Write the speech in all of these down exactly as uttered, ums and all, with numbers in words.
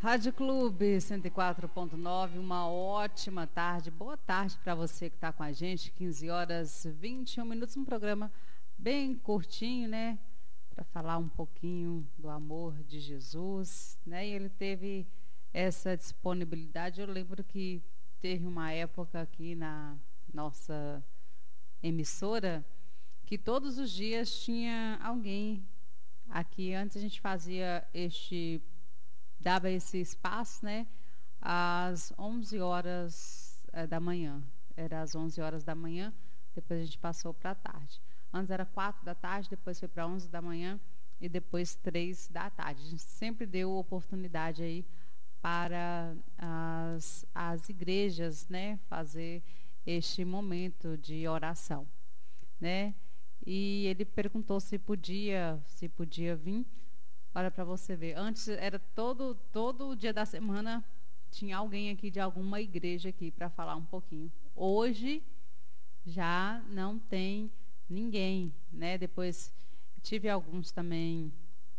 Rádio Clube cento e quatro ponto nove, uma ótima tarde, boa tarde para você que está com a gente, quinze horas e vinte e um minutos, um programa bem curtinho, né, para falar um pouquinho do amor de Jesus, né, e ele teve essa disponibilidade. Eu lembro que teve uma época aqui na nossa emissora que todos os dias tinha alguém aqui. Antes a gente fazia este dava esse espaço, né, às onze horas é, da manhã. Era às onze horas da manhã, depois a gente passou para a tarde. Antes era quatro da tarde, depois foi para onze da manhã e depois três da tarde. A gente sempre deu oportunidade aí para as, as igrejas, né, fazer este momento de oração, né? E ele perguntou se podia, se podia vir. Olha para você ver, antes era todo, todo dia da semana tinha alguém aqui de alguma igreja aqui para falar um pouquinho. Hoje já não tem ninguém, né? Depois tive alguns também,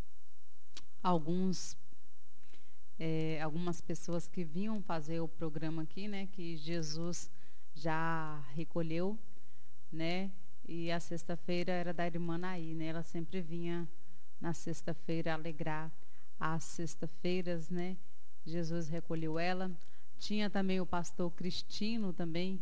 alguns, é, algumas pessoas que vinham fazer o programa aqui, né? Que Jesus já recolheu, né? E a sexta-feira era da irmã Naí, né? Ela sempre vinha na sexta-feira alegrar as sexta-feiras, né? Jesus recolheu ela. Tinha também o pastor Cristino também,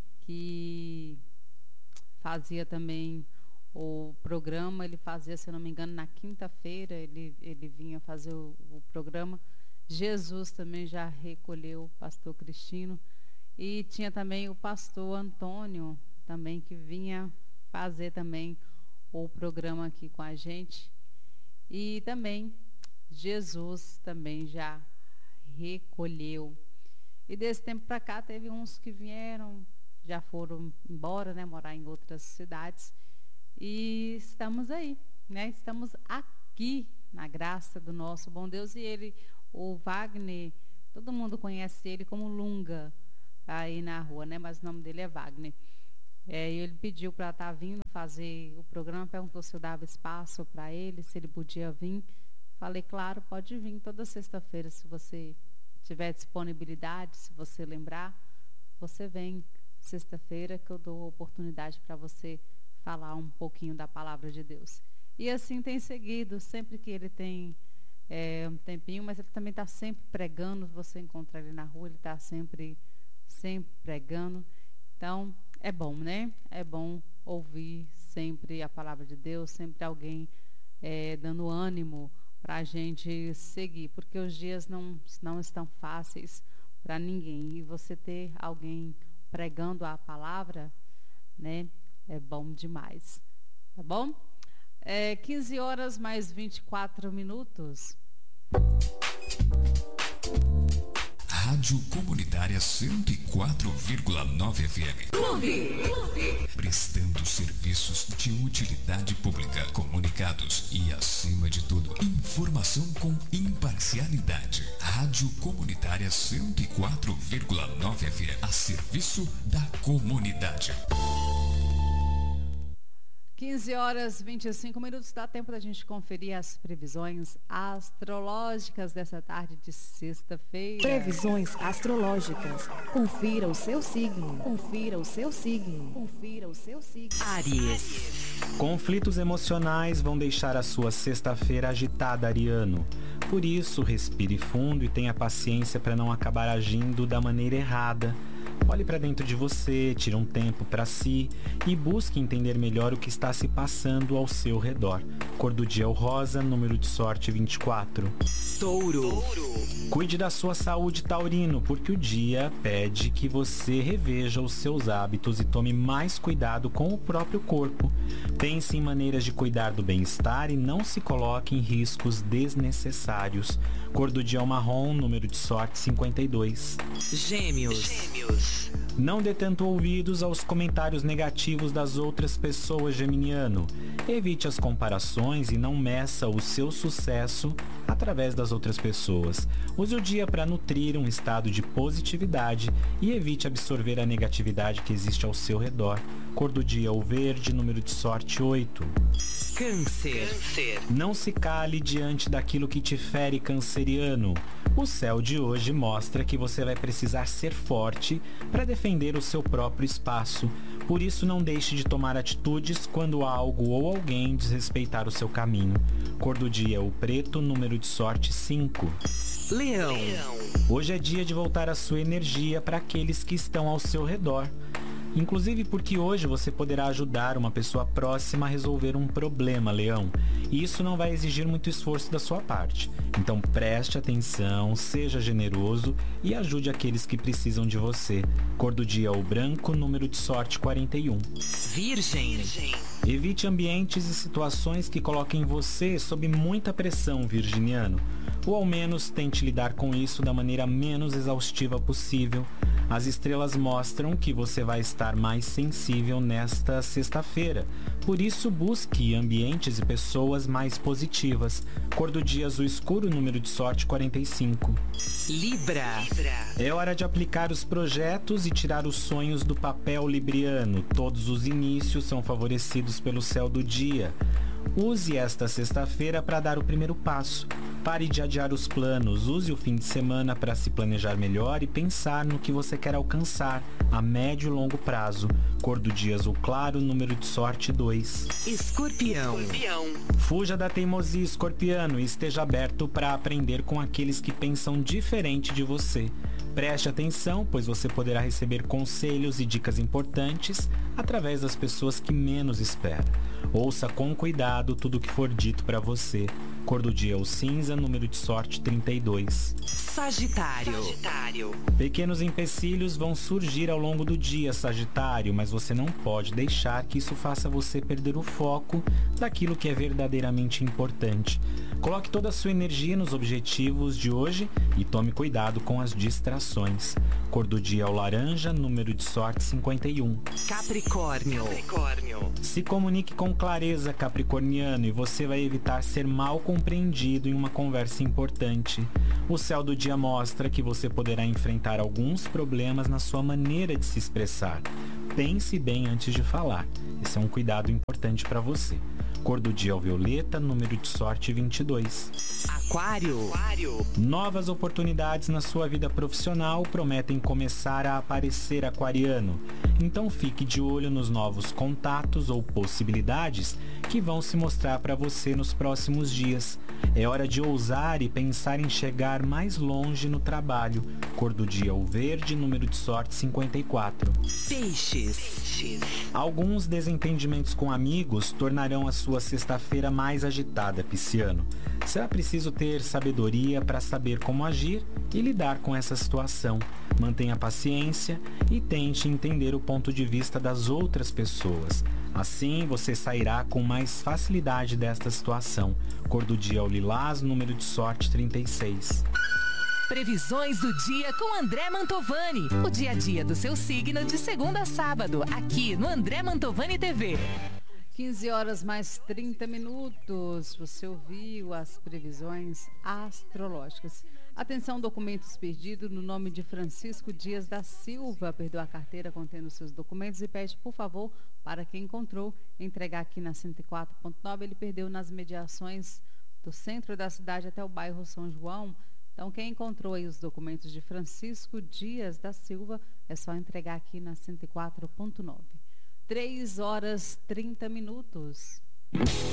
que fazia também o programa. Ele fazia, se eu não me engano, na quinta-feira, ele, ele vinha fazer o, o programa. Jesus também já recolheu o pastor Cristino. E tinha também o pastor Antônio também, que vinha fazer também o programa aqui com a gente. E também Jesus também já recolheu. E desse tempo para cá teve uns que vieram, já foram embora, né, morar em outras cidades. E estamos aí, né? Estamos aqui na graça do nosso bom Deus. E ele, o Wagner, todo mundo conhece ele como Lunga aí na rua, né? Mas o nome dele é Wagner. É, ele pediu para estar vindo fazer o programa, perguntou se eu dava espaço para ele, se ele podia vir. Falei, claro, pode vir toda sexta-feira, se você tiver disponibilidade, se você lembrar, você vem sexta-feira que eu dou oportunidade para você falar um pouquinho da palavra de Deus. E assim tem seguido, sempre que ele tem é, um tempinho, mas ele também está sempre pregando. Você encontra ele na rua, ele está sempre, sempre pregando. Então, é bom, né? É bom ouvir sempre a palavra de Deus, sempre alguém é, dando ânimo para a gente seguir, porque os dias não, não estão fáceis para ninguém. E você ter alguém pregando a palavra, né? É bom demais. Tá bom? É, quinze horas mais vinte e quatro minutos. Rádio Comunitária cento e quatro vírgula nove F M. Clube. Prestando serviços de utilidade pública, comunicados e, acima de tudo, informação com imparcialidade. Rádio Comunitária cento e quatro vírgula nove F M, a serviço da comunidade. quinze horas e vinte e cinco minutos, dá tempo da gente conferir as previsões astrológicas dessa tarde de sexta-feira. Previsões astrológicas. Confira o seu signo. Confira o seu signo. Confira o seu signo. Áries. Conflitos emocionais vão deixar a sua sexta-feira agitada, ariano. Por isso, respire fundo e tenha paciência para não acabar agindo da maneira errada. Olhe para dentro de você, tire um tempo para si e busque entender melhor o que está se passando ao seu redor. Cor do dia é o rosa, número de sorte vinte e quatro. Touro. Cuide da sua saúde, taurino, porque o dia pede que você reveja os seus hábitos e tome mais cuidado com o próprio corpo. Pense em maneiras de cuidar do bem-estar e não se coloque em riscos desnecessários. Cor do dia é o marrom, número de sorte cinquenta e dois. Gêmeos. Gêmeos. Não dê tanto ouvidos aos comentários negativos das outras pessoas, geminiano. Evite as comparações e não meça o seu sucesso através das outras pessoas. Use o dia para nutrir um estado de positividade e evite absorver a negatividade que existe ao seu redor. Cor do dia, o verde, número de sorte oito. Câncer. Não se cale diante daquilo que te fere, canceriano. O céu de hoje mostra que você vai precisar ser forte para defender o seu próprio espaço. Por isso, não deixe de tomar atitudes quando algo ou alguém desrespeitar o seu caminho. Cor do dia, o preto, número de sorte cinco. Leão. Hoje é dia de voltar a sua energia para aqueles que estão ao seu redor. Inclusive porque hoje você poderá ajudar uma pessoa próxima a resolver um problema, Leão. E isso não vai exigir muito esforço da sua parte. Então preste atenção, seja generoso e ajude aqueles que precisam de você. Cor do dia, o branco, número de sorte quarenta e um. Virgem. Evite ambientes e situações que coloquem você sob muita pressão, virginiano. Ou ao menos tente lidar com isso da maneira menos exaustiva possível. As estrelas mostram que você vai estar mais sensível nesta sexta-feira. Por isso, busque ambientes e pessoas mais positivas. Cor do dia, azul escuro, número de sorte quarenta e cinco. Libra. É hora de aplicar os projetos e tirar os sonhos do papel, libriano. Todos os inícios são favorecidos pelo céu do dia. Use esta sexta-feira para dar o primeiro passo. Pare de adiar os planos. Use o fim de semana para se planejar melhor e pensar no que você quer alcançar a médio e longo prazo. Cor do dia, azul claro, número de sorte dois. Escorpião. Fuja da teimosia, escorpiano, e esteja aberto para aprender com aqueles que pensam diferente de você. Preste atenção, pois você poderá receber conselhos e dicas importantes através das pessoas que menos espera. Ouça com cuidado tudo o que for dito para você. Cor do dia, o cinza, número de sorte trinta e dois. Sagitário. Pequenos empecilhos vão surgir ao longo do dia, Sagitário, mas você não pode deixar que isso faça você perder o foco daquilo que é verdadeiramente importante. Coloque toda a sua energia nos objetivos de hoje e tome cuidado com as distrações. Cor do dia, o laranja, número de sorte cinquenta e um. Capricórnio. Se comunique com clareza, capricorniano, e você vai evitar ser mal compreendido em uma conversa importante. O céu do dia mostra que você poderá enfrentar alguns problemas na sua maneira de se expressar. Pense bem antes de falar. Esse é um cuidado importante para você. Cor do dia, o violeta, número de sorte vinte e dois. Aquário. Novas oportunidades na sua vida profissional prometem começar a aparecer, aquariano. Então fique de olho nos novos contatos ou possibilidades que vão se mostrar para você nos próximos dias. É hora de ousar e pensar em chegar mais longe no trabalho. Cor do dia, o verde, número de sorte cinquenta e quatro. Peixes. Alguns desentendimentos com amigos tornarão a sua sexta-feira mais agitada, pisciano. Será preciso ter sabedoria para saber como agir e lidar com essa situação. Mantenha paciência e tente entender o ponto de vista das outras pessoas. Assim, você sairá com mais facilidade desta situação. Cor do dia, o lilás, número de sorte trinta e seis. Previsões do dia com André Mantovani. O dia a dia do seu signo de segunda a sábado, aqui no André Mantovani T V. quinze horas mais trinta minutos. Você ouviu as previsões astrológicas. Atenção, documentos perdidos no nome de Francisco Dias da Silva. Perdeu a carteira contendo seus documentos e pede, por favor, para quem encontrou, entregar aqui na cento e quatro ponto nove. Ele perdeu nas mediações do centro da cidade até o bairro São João. Então, quem encontrou aí os documentos de Francisco Dias da Silva, é só entregar aqui na cento e quatro ponto nove. três horas trinta minutos.